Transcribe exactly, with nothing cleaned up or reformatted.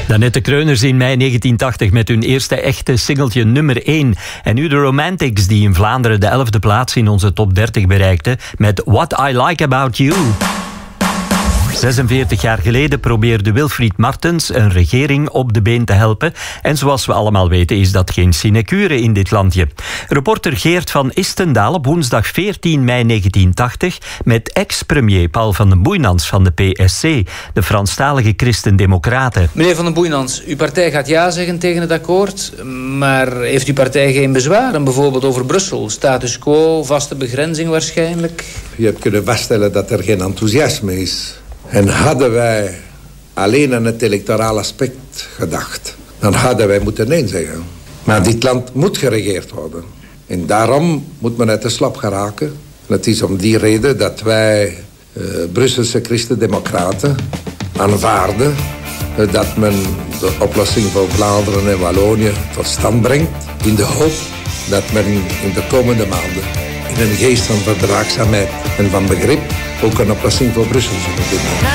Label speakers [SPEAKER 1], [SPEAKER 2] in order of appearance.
[SPEAKER 1] Danette Kreuners in mei negentien tachtig met hun eerste echte singeltje nummer één. En nu de Romantics die in Vlaanderen de elfde plaats in onze top dertig bereikten met What I Like About You. zesenveertig jaar geleden probeerde Wilfried Martens een regering op de been te helpen. En zoals we allemaal weten is dat geen sinecure in dit landje. Reporter Geert van Istendaal op woensdag veertien mei negentien tachtig met ex-premier Paul van den Boeinans van de P S C, de Franstalige Christen-Democraten.
[SPEAKER 2] Meneer van den Boeinans, uw partij gaat ja zeggen tegen het akkoord, maar heeft uw partij geen bezwaren, bijvoorbeeld over Brussel? Status quo, vaste begrenzing waarschijnlijk?
[SPEAKER 3] Je hebt kunnen vaststellen dat er geen enthousiasme is. En hadden wij alleen aan het electoraal aspect gedacht, dan hadden wij moeten nee zeggen. Maar dit land moet geregeerd worden. En daarom moet men uit de slap geraken. En het is om die reden dat wij uh, Brusselse Christen-Democraten aanvaarden uh, dat men de oplossing voor Vlaanderen en Wallonië tot stand brengt. In de hoop dat men in de komende maanden in een geest van verdraagzaamheid en van begrip ook een oplossing voor Brussel zullen vinden.